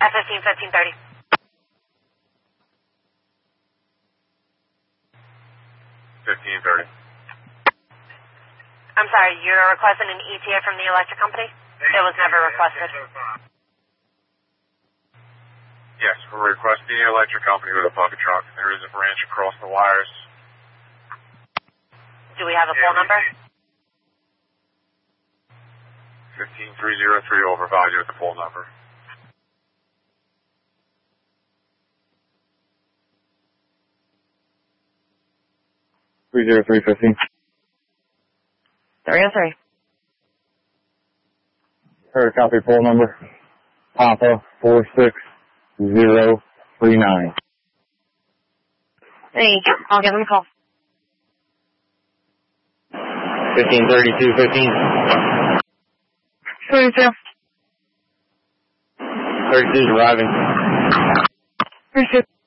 At 15:30. I'm sorry, you're requesting an ETA from the electric company? It was never requested. Yes, we're requesting the electric company with a bucket truck. There is a branch across the wires. Do we have a phone number? 15303 over, value at the phone number. $303.15. 303. Heard a copy poll number. Papa 46039. Thank you. I'll give him a call. 1532.15. 32. 32's arriving. 32.